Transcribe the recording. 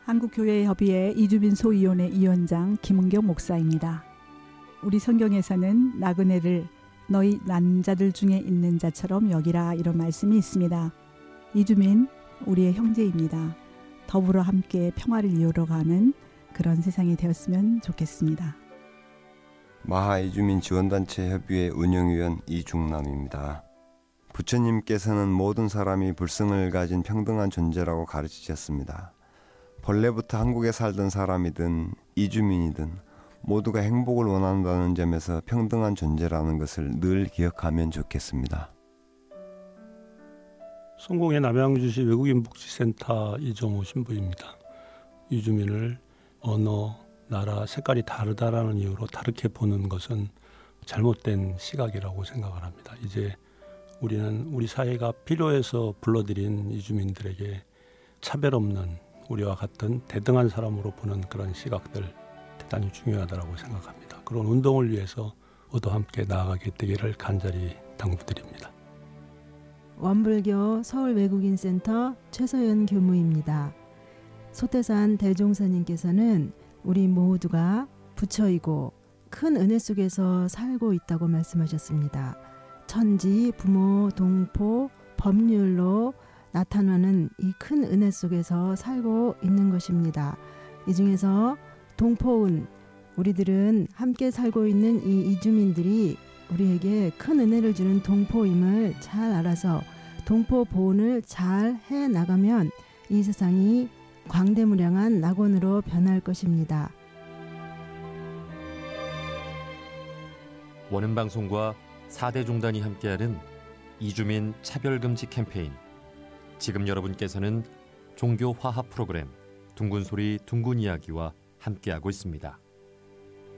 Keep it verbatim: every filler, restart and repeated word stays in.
한국교회협의회 이주민소위원회 위원장 김은경 목사입니다. 우리 성경에서는 나그네를 너희 난 자들 중에 있는 자처럼 여기라 이런 말씀이 있습니다. 이주민 우리의 형제입니다. 더불어 함께 평화를 이루어가는 그런 세상이 되었으면 좋겠습니다. 마하 이주민 지원단체 협의회 운영위원 이중남입니다. 부처님께서는 모든 사람이 불성을 가진 평등한 존재라고 가르치셨습니다. 본래부터 한국에 살던 사람이든 이주민이든 모두가 행복을 원한다는 점에서 평등한 존재라는 것을 늘 기억하면 좋겠습니다. 성공의 남양주시 외국인복지센터 이정호 신부입니다. 이주민을 언어, 나라, 색깔이 다르다라는 이유로 다르게 보는 것은 잘못된 시각이라고 생각을 합니다. 이제 우리는 우리 사회가 필요해서 불러들인 이주민들에게 차별 없는 우리와 같은 대등한 사람으로 보는 그런 시각들 대단히 중요하다고 생각합니다. 그런 운동을 위해서 모두 함께 나아가게 되기를 간절히 당부드립니다. 원불교 서울외국인센터 최서연 교무입니다. 소태산 대종사님께서는 우리 모두가 부처이고 큰 은혜 속에서 살고 있다고 말씀하셨습니다. 천지, 부모, 동포, 법률로 나타나는 이 큰 은혜 속에서 살고 있는 것입니다. 이 중에서 동포운, 우리들은 함께 살고 있는 이 이주민들이 우리에게 큰 은혜를 주는 동포임을 잘 알아서 동포 보훈을 잘 해나가면 이 세상이 광대무량한 낙원으로 변할 것입니다. 원음방송과 사 대 종단이 함께하는 이주민 차별금지 캠페인. 지금 여러분께서는 종교 화합 프로그램 둥근소리 둥근이야기와 함께하고 있습니다.